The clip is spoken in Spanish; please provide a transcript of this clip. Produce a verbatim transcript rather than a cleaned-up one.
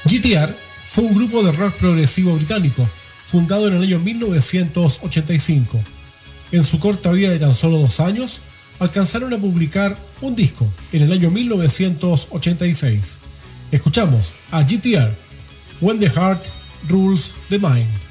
G T R fue un grupo de rock progresivo británico, fundado en el año mil novecientos ochenta y cinco. En su corta vida de tan solo dos años, alcanzaron a publicar un disco en el año mil novecientos ochenta y seis. Escuchamos a G T R, When the Heart Rules the Mind.